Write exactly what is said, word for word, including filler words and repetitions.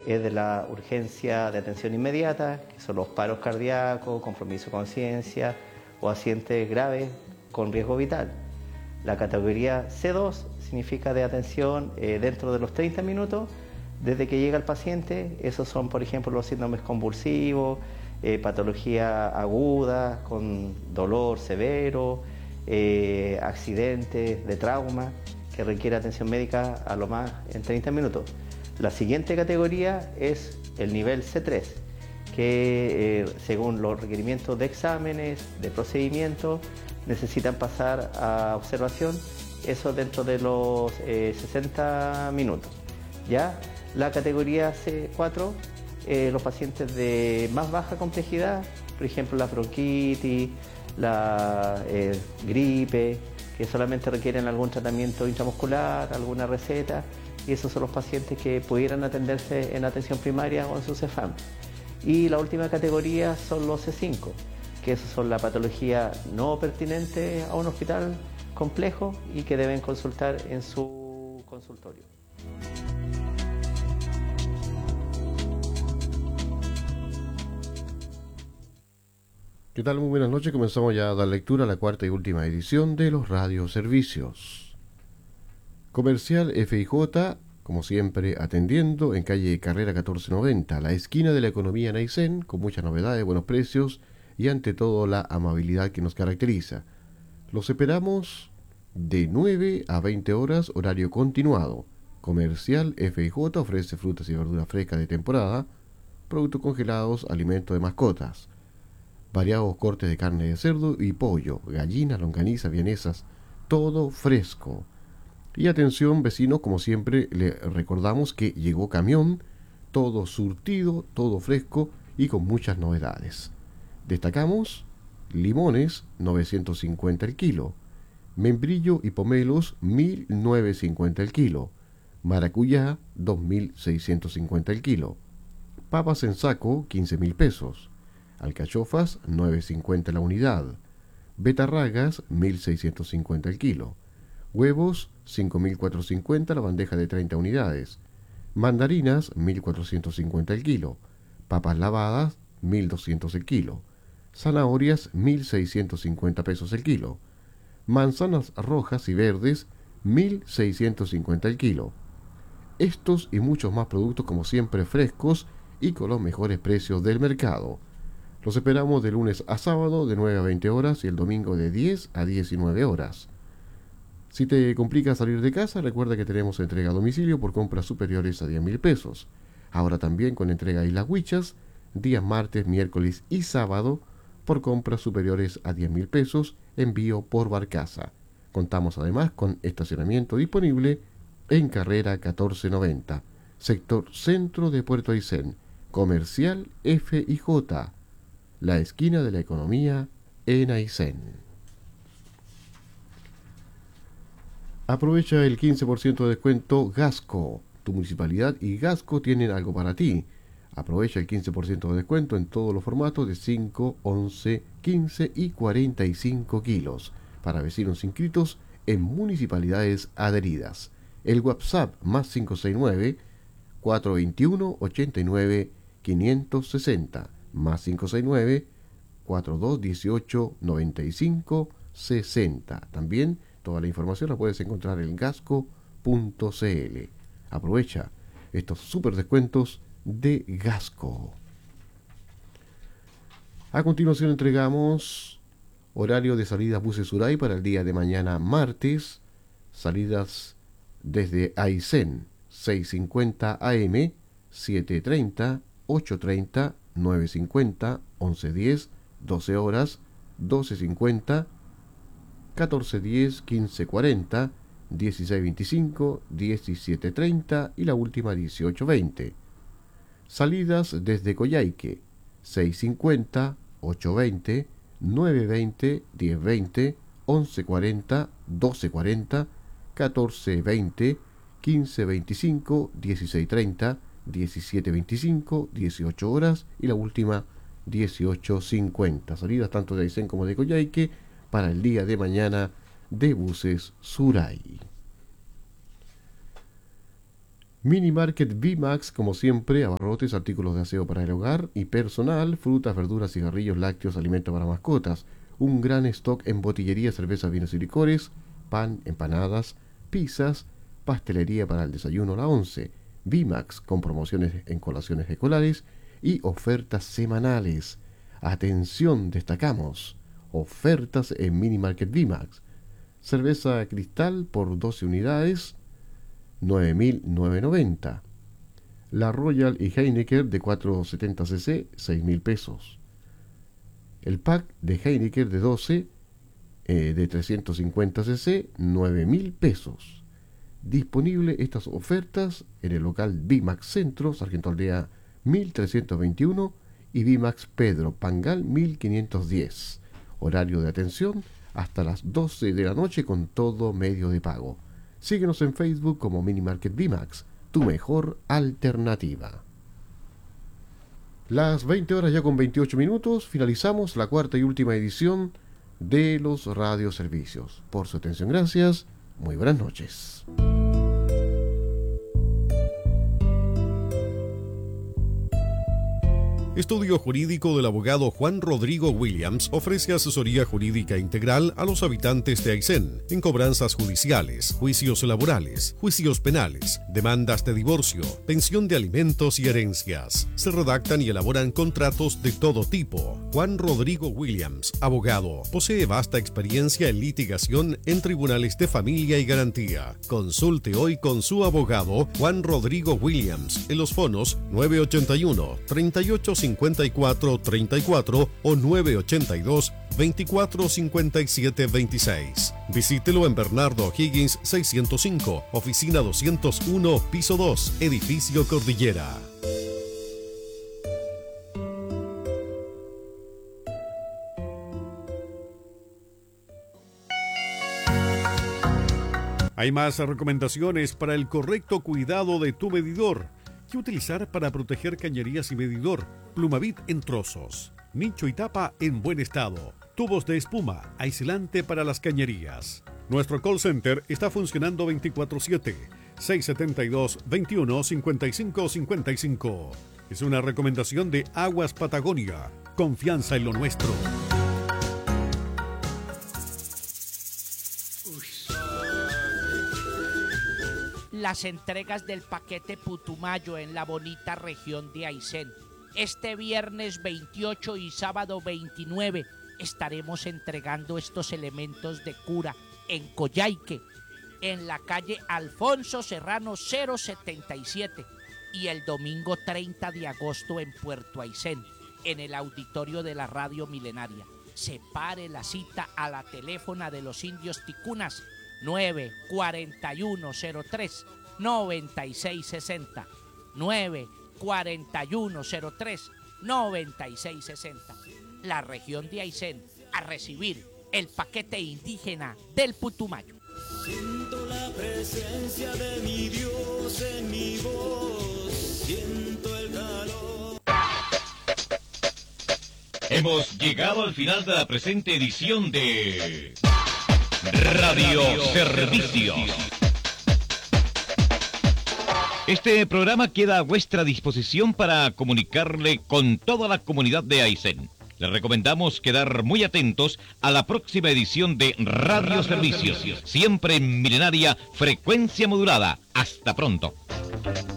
es de la urgencia de atención inmediata, que son los paros cardíacos, compromiso de conciencia o accidentes graves con riesgo vital. La categoría C dos significa de atención eh, dentro de los treinta minutos desde que llega el paciente. Esos son, por ejemplo, los síndromes convulsivos, eh, patología aguda con dolor severo, eh, accidentes de trauma que requiere atención médica a lo más en treinta minutos. La siguiente categoría es el nivel C tres, que eh, según los requerimientos de exámenes, de procedimientos, necesitan pasar a observación, eso dentro de los eh, sesenta minutos. ¿Ya? La categoría C cuatro, eh, los pacientes de más baja complejidad, por ejemplo la bronquitis, la eh, gripe, que solamente requieren algún tratamiento intramuscular, alguna receta, y esos son los pacientes que pudieran atenderse en atención primaria o en su CEFAM. Y la última categoría son los C cinco, que esos son la patología no pertinente a un hospital complejo y que deben consultar en su consultorio. ¿Qué tal? Muy buenas noches. Comenzamos ya a dar lectura a la cuarta y última edición de los radioservicios. Comercial F I J, como siempre, atendiendo en calle Carrera catorce noventa, la esquina de la economía en Aysén, con muchas novedades, buenos precios y ante todo la amabilidad que nos caracteriza. Los esperamos de nueve a veinte horas, horario continuado. Comercial F I J ofrece frutas y verduras frescas de temporada, productos congelados, alimentos de mascotas, variados cortes de carne de cerdo y pollo, gallinas, longanizas, vienesas, todo fresco. Y atención vecinos, como siempre le recordamos que llegó camión, todo surtido, todo fresco y con muchas novedades. Destacamos limones novecientos cincuenta el kilo, membrillo y pomelos mil novecientos cincuenta el kilo, maracuyá dos mil seiscientos cincuenta el kilo, papas en saco quince mil pesos, alcachofas nueve cincuenta la unidad, betarragas mil seiscientos cincuenta el kilo, huevos cinco mil cuatrocientos cincuenta la bandeja de treinta unidades, mandarinas mil cuatrocientos cincuenta el kilo, papas lavadas mil doscientos el kilo, zanahorias mil seiscientos cincuenta pesos el kilo, manzanas rojas y verdes mil seiscientos cincuenta el kilo. Estos y muchos más productos como siempre frescos y con los mejores precios del mercado. Los esperamos de lunes a sábado de nueve a veinte horas y el domingo de diez a diecinueve horas. Si te complica salir de casa, recuerda que tenemos entrega a domicilio por compras superiores a diez mil pesos. Ahora también con entrega a Islas Huichas, días martes, miércoles y sábado, por compras superiores a diez mil pesos, envío por barcaza. Contamos además con estacionamiento disponible en Carrera catorce noventa, sector centro de Puerto Aysén, Comercial F I J, la esquina de la economía en Aysén. Aprovecha el quince por ciento de descuento Gasco. Tu municipalidad y Gasco tienen algo para ti. Aprovecha el quince por ciento de descuento en todos los formatos de cinco, once, quince y cuarenta y cinco kilos para vecinos inscritos en municipalidades adheridas. El WhatsApp más cinco seis nueve, cuatro dos uno, ocho nueve, cinco seis cero más cinco seis nueve, cuatro dos uno ocho, nueve cinco seis cero. También toda la información la puedes encontrar en gasco punto c l. Aprovecha estos super descuentos de Gasco. A continuación entregamos horario de salidas buses Suray para el día de mañana martes. Salidas desde Aysén, seis cincuenta a eme, siete treinta, ocho treinta, nueve cincuenta, once diez, doce horas, doce cincuenta, catorce diez, quince cuarenta, dieciséis veinticinco, diecisiete treinta y la última dieciocho veinte. Salidas desde Coyhaique, seis cincuenta, ocho veinte, nueve veinte, diez veinte, once cuarenta, doce cuarenta, catorce veinte, quince veinticinco, dieciséis treinta, diecisiete veinticinco, dieciocho horas y la última dieciocho cincuenta. Salidas tanto de Aysén como de Coyhaique para el día de mañana de buses Suray. Mini Market V-Max, como siempre, abarrotes, artículos de aseo para el hogar y personal, frutas, verduras, cigarrillos, lácteos, alimentos para mascotas. Un gran stock en botillería, cervezas, vinos y licores, pan, empanadas, pizzas, pastelería para el desayuno a la once. V-Max con promociones en colaciones escolares y ofertas semanales. Atención, destacamos, ofertas en Mini Market V-Max. Cerveza Cristal por doce unidades, nueve mil novecientos noventa. La Royal y Heineken de cuatrocientos setenta centilitros, seis mil pesos. El pack de Heineken de doce eh, de trescientos cincuenta centilitros, nueve mil pesos. Disponible estas ofertas en el local V-Max Centro, Sargento Aldea mil trescientos veintiuno y V-Max Pedro Pangal mil quinientos diez. Horario de atención hasta las doce de la noche con todo medio de pago. Síguenos en Facebook como Mini Market V-Max, tu mejor alternativa. Las veinte horas ya con veintiocho minutos, finalizamos la cuarta y última edición de los radioservicios. Por su atención, gracias. Muy buenas noches. Estudio Jurídico del abogado Juan Rodrigo Williams ofrece asesoría jurídica integral a los habitantes de Aysén en cobranzas judiciales, juicios laborales, juicios penales, demandas de divorcio, pensión de alimentos y herencias. Se redactan y elaboran contratos de todo tipo. Juan Rodrigo Williams, abogado, posee vasta experiencia en litigación en tribunales de familia y garantía. Consulte hoy con su abogado Juan Rodrigo Williams en los fonos nueve ochenta y uno, treinta y ocho cincuenta y cuatro treinta y cuatro o nueve ochenta y dos, veinticuatro cincuenta y siete veintiséis. Visítelo en Bernardo Higgins seiscientos cinco, oficina doscientos uno, piso dos, edificio Cordillera. Hay más recomendaciones para el correcto cuidado de tu medidor. ¿Qué utilizar para proteger cañerías y medidor? Plumavit en trozos, nicho y tapa en buen estado, tubos de espuma, aislante para las cañerías. Nuestro call center está funcionando veinticuatro siete, seis siete dos, veintiuno cincuenta y cinco cincuenta y cinco. Es una recomendación de Aguas Patagonia. Confianza en lo nuestro. Las entregas del paquete Putumayo en la bonita región de Aysén. Este viernes veintiocho y sábado veintinueve estaremos entregando estos elementos de cura en Coyhaique, en la calle Alfonso Serrano cero setenta y siete, y el domingo treinta de agosto en Puerto Aysén, en el auditorio de la Radio Milenaria. Separe la cita a la teléfona de los indios ticunas nueve cuatro uno cero tres, nueve seis seis cero, nueve cuatro uno cero tres, nueve seis seis cero. La región de Aysén a recibir el paquete indígena del Putumayo. Siento la presencia de mi Dios en mi voz, siento el calor. Hemos llegado al final de la presente edición de Radio Servicios. Este programa queda a vuestra disposición para comunicarle con toda la comunidad de Aysén. Le recomendamos quedar muy atentos a la próxima edición de Radio Servicios, siempre en milenaria frecuencia modulada. Hasta pronto.